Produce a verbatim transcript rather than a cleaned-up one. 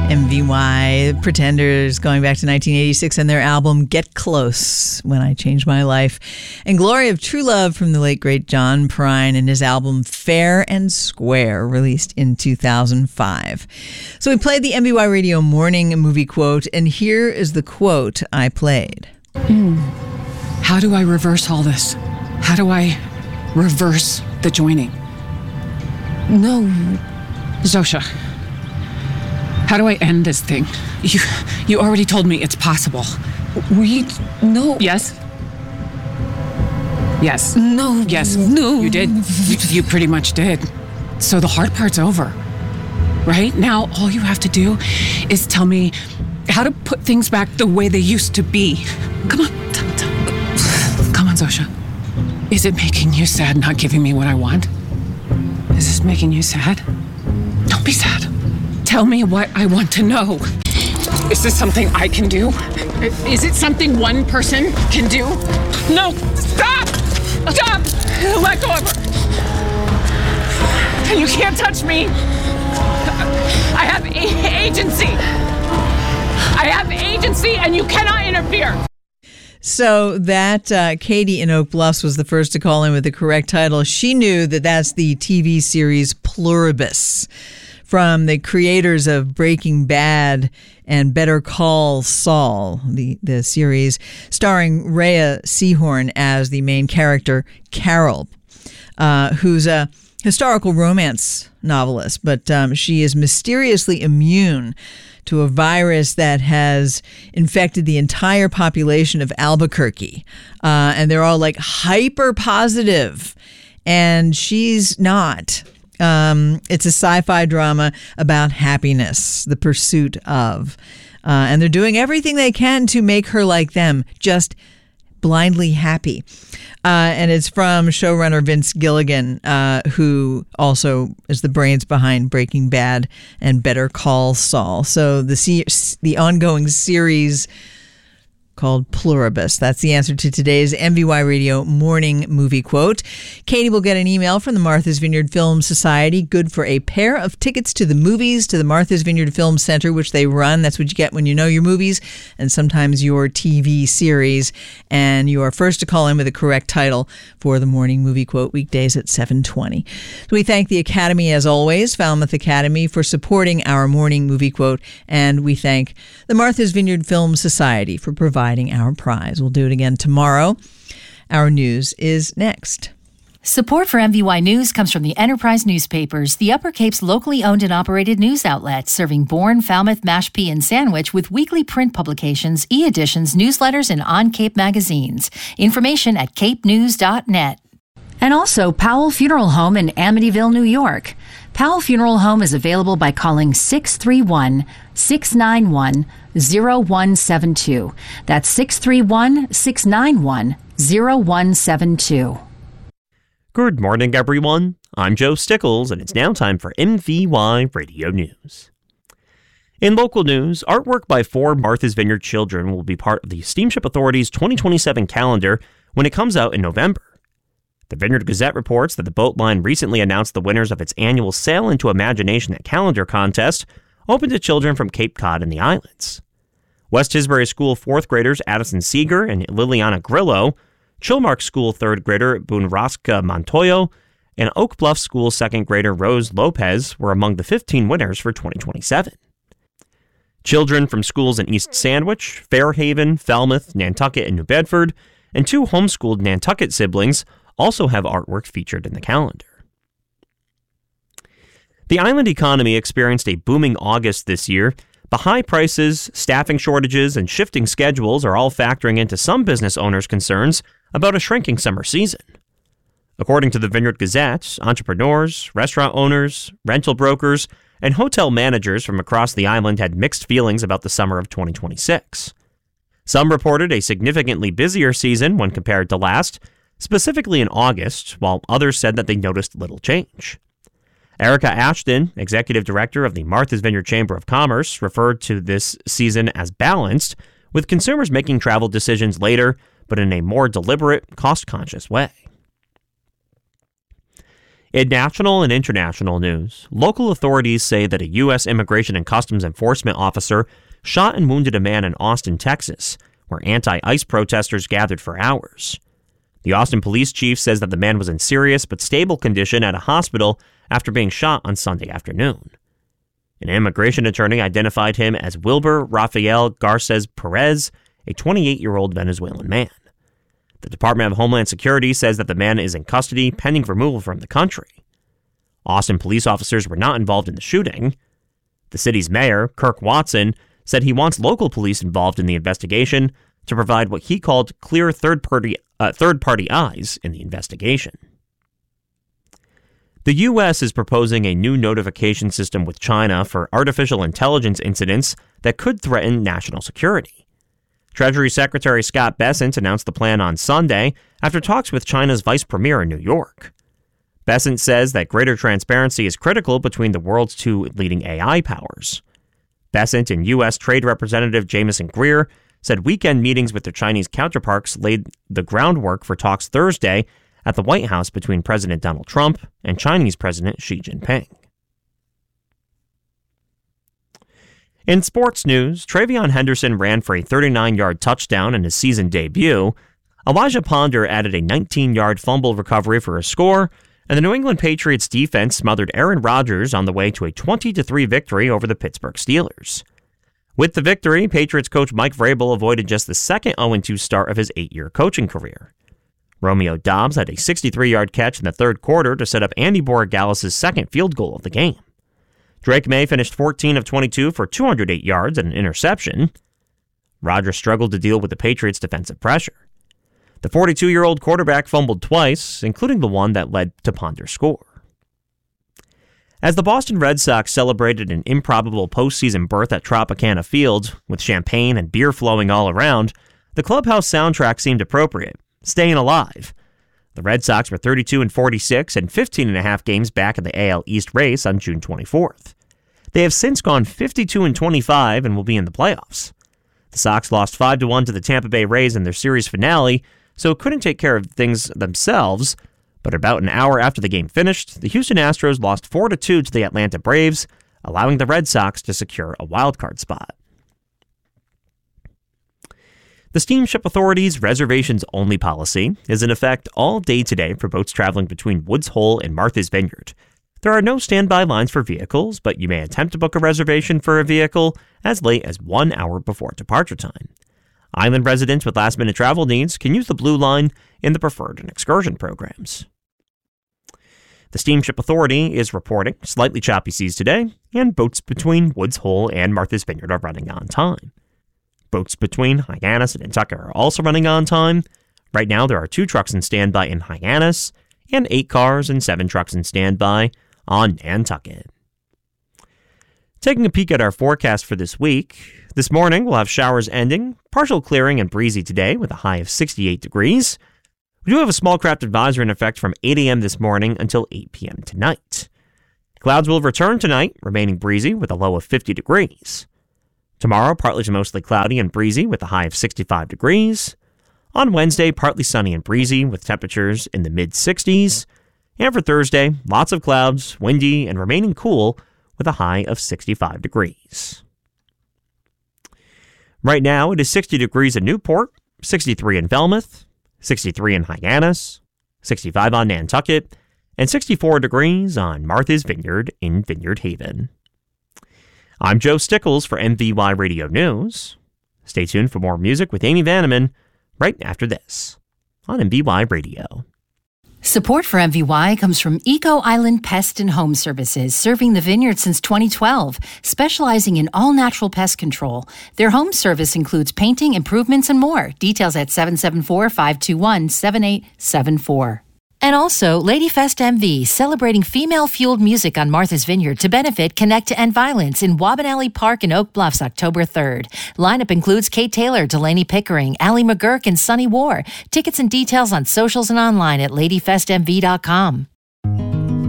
M V Y, Pretenders, going back to nineteen eighty-six and their album Get Close, When I Changed My Life. And Glory of True Love from the late, great John Prine and his album Fair and Square, released in two thousand five. So we played the M V Y Radio Morning Movie Quote, and here is the quote I played. Mm. How do I reverse all this? How do I reverse the joining? No. Zosha, how do I end this thing? You you already told me it's possible. We... No. Yes? Yes. No. Yes. No. You did. You, you pretty much did. So the hard part's over. Right? Now, all you have to do is tell me how to put things back the way they used to be. Come on. T- t- Come on, Zosha. Is it making you sad not giving me what I want? Is this making you sad? Don't be sad. Tell me what I want to know. Is this something I can do? Is it something one person can do? No! Stop! Stop! Let go of her! You can't touch me! I have a- agency! I have agency and you cannot interfere! So that uh, Katie in Oak Bluffs was the first to call in with the correct title. She knew that that's the T V series Pluribus, from the creators of Breaking Bad and Better Call Saul, the, the series, starring Rhea Seehorn as the main character, Carol, uh, who's a historical romance novelist, but um, she is mysteriously immune to a virus that has infected the entire population of Albuquerque. Uh, and they're all like hyper positive, and she's not. Um, it's a sci-fi drama about happiness, the pursuit of. Uh, and they're doing everything they can to make her like them, just blindly happy. Uh, and it's from showrunner Vince Gilligan, uh, who also is the brains behind Breaking Bad and Better Call Saul. So the se- the ongoing series called Pluribus. That's the answer to today's M V Y Radio Morning Movie Quote. Katie will get an email from the Martha's Vineyard Film Society, good for a pair of tickets to the movies, to the Martha's Vineyard Film Center, which they run. That's what you get when you know your movies and sometimes your T V series. And you are first to call in with the correct title for the Morning Movie Quote, weekdays at seven twenty. So we thank the Academy, as always, Falmouth Academy, for supporting our Morning Movie Quote. And we thank the Martha's Vineyard Film Society for providing our prize. We'll do it again tomorrow. Our news is next. Support for M V Y News comes from the Enterprise Newspapers, the Upper Cape's locally owned and operated news outlet, serving Bourne, Falmouth, Mashpee, and Sandwich with weekly print publications, e-editions, newsletters, and on-Cape magazines. Information at cape news dot net. And also Powell Funeral Home in Amityville, New York. Powell Funeral Home is available by calling six three one, six nine one, zero one seven two. That's six three one, six nine one, zero one seven two. Good morning, everyone. I'm Joe Stickles, and it's now time for M V Y Radio News. In local news, artwork by four Martha's Vineyard children will be part of the Steamship Authority's twenty twenty-seven calendar when it comes out in November. The Vineyard Gazette reports that the boat line recently announced the winners of its annual Sail into Imagination at Calendar contest, open to children from Cape Cod and the islands. West Tisbury School fourth graders Addison Seeger and Liliana Grillo, Chilmark School third grader Bunrasca Montoyo, and Oak Bluff School second grader Rose Lopez were among the fifteen winners for twenty twenty-seven. Children from schools in East Sandwich, Fairhaven, Falmouth, Nantucket, and New Bedford, and two homeschooled Nantucket siblings also have artwork featured in the calendar. The island economy experienced a booming August this year, but high prices, staffing shortages, and shifting schedules are all factoring into some business owners' concerns about a shrinking summer season. According to the Vineyard Gazette, entrepreneurs, restaurant owners, rental brokers, and hotel managers from across the island had mixed feelings about the summer of twenty twenty-six. Some reported a significantly busier season when compared to last, specifically in August, while others said that they noticed little change. Erica Ashton, executive director of the Martha's Vineyard Chamber of Commerce, referred to this season as balanced, with consumers making travel decisions later, but in a more deliberate, cost-conscious way. In national and international news, local authorities say that a U S Immigration and Customs Enforcement officer shot and wounded a man in Austin, Texas, where anti-ICE protesters gathered for hours. The Austin police chief says that the man was in serious but stable condition at a hospital after being shot on Sunday afternoon. An immigration attorney identified him as Wilber Rafael Garces Perez, a twenty-eight-year-old Venezuelan man. The Department of Homeland Security says that the man is in custody pending removal from the country. Austin police officers were not involved in the shooting. The city's mayor, Kirk Watson, said he wants local police involved in the investigation to provide what he called clear third-party uh, third-party eyes in the investigation. The U S is proposing a new notification system with China for artificial intelligence incidents that could threaten national security. Treasury Secretary Scott Bessent announced the plan on Sunday after talks with China's vice premier in New York. Bessent says that greater transparency is critical between the world's two leading A I powers. Bessent and U S Trade Representative Jamieson Greer said weekend meetings with their Chinese counterparts laid the groundwork for talks Thursday at the White House between President Donald Trump and Chinese President Xi Jinping. In sports news, Travion Henderson ran for a thirty-nine-yard touchdown in his season debut. Elijah Ponder added a nineteen-yard fumble recovery for a score, and the New England Patriots defense smothered Aaron Rodgers on the way to a twenty to three victory over the Pittsburgh Steelers. With the victory, Patriots coach Mike Vrabel avoided just the second oh and two start of his eight-year coaching career. Romeo Doubs had a sixty-three-yard catch in the third quarter to set up Andy Borregales' second field goal of the game. Drake May finished fourteen of twenty-two for two hundred eight yards and an interception. Rodgers struggled to deal with the Patriots' defensive pressure. The forty-two-year-old quarterback fumbled twice, including the one that led to Ponder's score. As the Boston Red Sox celebrated an improbable postseason berth at Tropicana Field, with champagne and beer flowing all around, the clubhouse soundtrack seemed appropriate, Staying Alive. The Red Sox were thirty-two and forty-six and fifteen and a half games back in the A L East race on June twenty-fourth. They have since gone fifty-two and twenty-five and will be in the playoffs. The Sox lost five to one to the Tampa Bay Rays in their series finale, so couldn't take care of things themselves. But about an hour after the game finished, the Houston Astros lost four to two to the Atlanta Braves, allowing the Red Sox to secure a wildcard spot. The Steamship Authority's reservations-only policy is in effect all day today for boats traveling between Woods Hole and Martha's Vineyard. There are no standby lines for vehicles, but you may attempt to book a reservation for a vehicle as late as one hour before departure time. Island residents with last-minute travel needs can use the Blue Line in the Preferred and Excursion programs. The Steamship Authority is reporting slightly choppy seas today, and boats between Woods Hole and Martha's Vineyard are running on time. Boats between Hyannis and Nantucket are also running on time. Right now, there are two trucks in standby in Hyannis, and eight cars and seven trucks in standby on Nantucket. Taking a peek at our forecast for this week, this morning we'll have showers ending, partial clearing and breezy today with a high of sixty-eight degrees. We do have a small craft advisory in effect from eight a.m. this morning until eight p.m. tonight. Clouds will return tonight, remaining breezy with a low of fifty degrees. Tomorrow, partly to mostly cloudy and breezy with a high of sixty-five degrees. On Wednesday, partly sunny and breezy with temperatures in the mid-sixties. And for Thursday, lots of clouds, windy, and remaining cool with a high of sixty-five degrees. Right now, it is sixty degrees in Newport, sixty-three in Falmouth, sixty-three in Hyannis, sixty-five on Nantucket, and sixty-four degrees on Martha's Vineyard in Vineyard Haven. I'm Joe Stickles for M V Y Radio News. Stay tuned for more music with Amy Vanneman right after this on M V Y Radio. Support for M V Y comes from Eco Island Pest and Home Services, serving the vineyard since twenty twelve, specializing in all-natural pest control. Their home service includes painting, improvements, and more. Details at seven seven four, five two one, seven eight seven four. And also, Ladyfest M V, celebrating female-fueled music on Martha's Vineyard to benefit Connect to End Violence in Wabanelli Park in Oak Bluffs, October third. Lineup includes Kate Taylor, Delaney Pickering, Allie McGurk, and Sunny War. Tickets and details on socials and online at ladyfest m v dot com.